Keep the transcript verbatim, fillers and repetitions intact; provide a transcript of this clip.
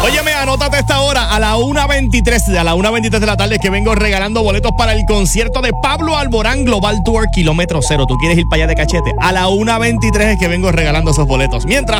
Óyeme, anótate esta hora a la una veintitrés, a la una veintitrés de la tarde, que vengo regalando boletos para el concierto de Pablo Alborán Global Tour Kilómetro Cero. ¿Tú quieres ir para allá de cachete? A la una veintitrés es que vengo regalando esos boletos. Mientras